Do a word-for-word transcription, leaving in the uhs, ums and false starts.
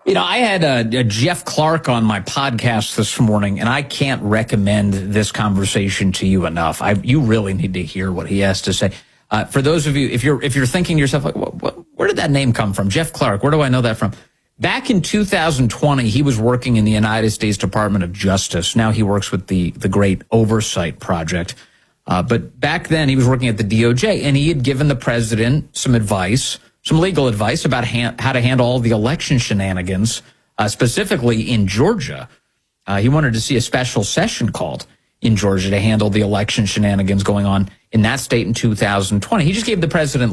You know, I had a, a Jeff Clark on my podcast this morning, and I can't recommend this conversation to you enough. I, you really need to hear what he has to say. Uh, for those of you, if you're if you're thinking to yourself, like, what, what, where did that name come from? Jeff Clark, where do I know that from? Back in two thousand twenty, he was working in the United States Department of Justice. Now he works with the, the Great Oversight Project. Uh, but back then, he was working at the D O J, and he had given the president some advice, some legal advice about ha- how to handle all the election shenanigans, uh, specifically in Georgia. Uh, he wanted to see a special session called in Georgia to handle the election shenanigans going on in that state in two thousand twenty. He just gave the president